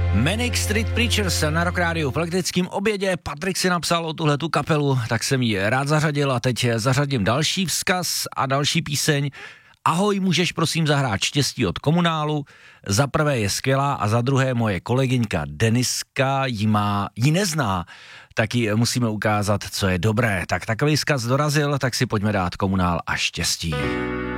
Manic Street Preachers na Rock Rádiu v elektrickém obědě. Patrik si napsal o tuhletu kapelu, tak jsem ji rád zařadil a teď zařadím další vzkaz a další píseň. Ahoj, můžeš prosím zahrát Štěstí od Komunálu? Za prvé je skvělá a za druhé moje kolegyňka Deniska ji nezná, tak ji musíme ukázat, co je dobré. Tak takový vzkaz dorazil, tak si pojďme dát Komunál a Štěstí.